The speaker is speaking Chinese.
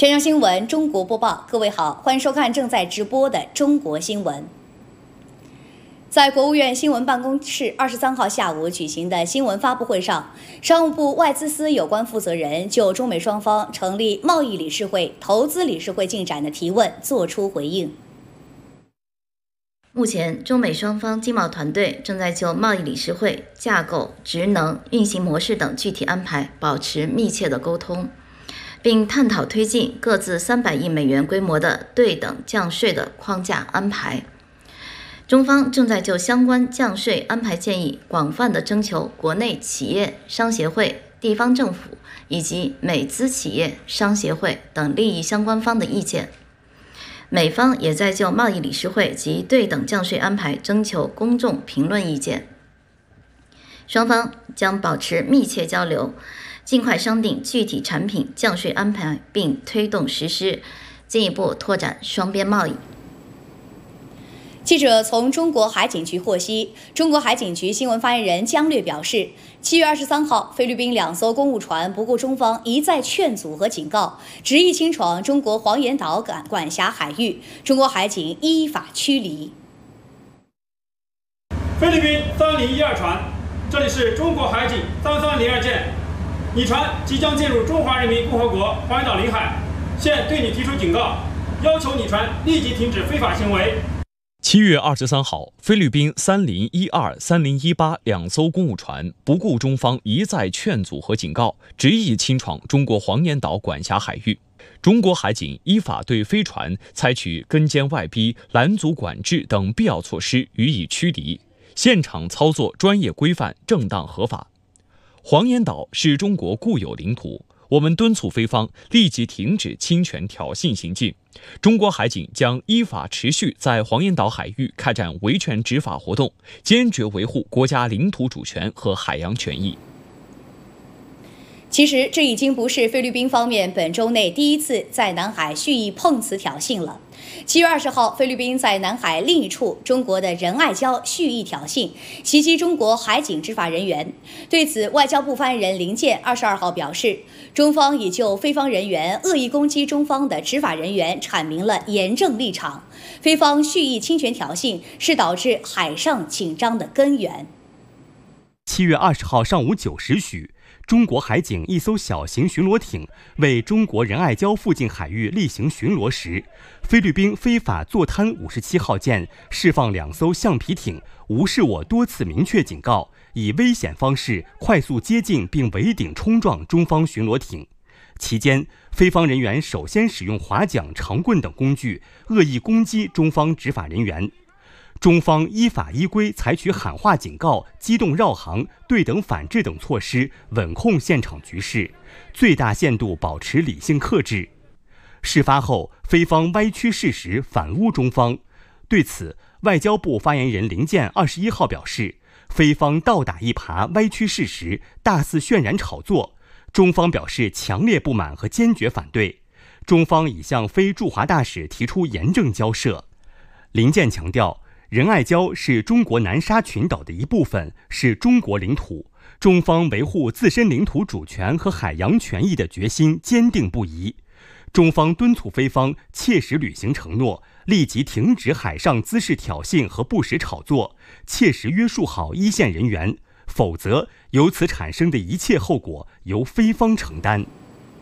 全球新闻中国播报，各位好，欢迎收看正在直播的中国新闻。在国务院新闻办公室23号下午举行的新闻发布会上，商务部外资司有关负责人就中美双方成立贸易理事会、投资理事会进展的提问作出回应。 目前，中美双方经贸团队正在就贸易理事会架构、职能、运行模式等具体安排保持密切的沟通，并探讨推进各自300亿美元规模的对等降税的框架安排。中方正在就相关降税安排建议广泛地征求国内企业、商协会、地方政府以及美资企业、商协会等利益相关方的意见。美方也在就贸易理事会及对等降税安排征求公众评论意见。双方将保持密切交流，尽快商定具体产品降税安排，并推动实施，进一步拓展双边贸易。 记者从中国海警局获悉，中国海警局新闻发言人姜略表示，7月23号，菲律宾2艘公务船不顾中方一再劝阻和警告，执意侵闯中国黄岩岛管辖海域，中国海警依法驱离。 菲律宾3012船，这里是中国海警3302舰，你船即将进入中华人民共和国黄岩岛领海，现对你提出警告，要求你船立即停止非法行为。 7月23号，菲律宾3012、3018两艘公务船不顾中方一再劝阻和警告，执意侵闯中国黄岩岛管辖海域。中国海警依法对飞船采取跟监外逼、拦阻管制等必要措施，予以驱离。现场操作专业规范、正当合法。黄岩岛是中国固有领土，我们敦促菲方立即停止侵权挑衅行径。中国海警将依法持续在黄岩岛海域开展维权执法活动，坚决维护国家领土主权和海洋权益。 其实，这已经不是菲律宾方面本周内第一次在南海蓄意碰瓷挑衅了。7月20号，菲律宾在南海另一处中国的仁爱礁蓄意挑衅，袭击中国海警执法人员。对此，外交部发言人林健22号表示，中方已就菲方人员恶意攻击中方的执法人员阐明了严正立场，菲方蓄意侵权挑衅是导致海上紧张的根源。 7月20号上午9时许，中国海警一艘小型巡逻艇为中国仁爱礁附近海域例行巡逻时，菲律宾非法坐滩57号舰释放2艘橡皮艇，无视我多次明确警告，以危险方式快速接近并围顶冲撞中方巡逻艇。期间，菲方人员首先使用划桨、长棍等工具恶意攻击中方执法人员。中方依法依规采取喊话警告、机动绕航、对等反制等措施，稳控现场局势，最大限度保持理性克制。事发后，菲方歪曲事实，反诬中方。对此，外交部发言人林健21号表示，菲方倒打一耙，歪曲事实，大肆渲染炒作，中方表示强烈不满和坚决反对。中方已向菲驻华大使提出严正交涉。林健强调，仁爱礁是中国南沙群岛的一部分，是中国领土，中方维护自身领土主权和海洋权益的决心坚定不移。中方敦促菲方切实履行承诺，立即停止海上滋事挑衅和不实炒作，切实约束好一线人员，否则由此产生的一切后果由菲方承担。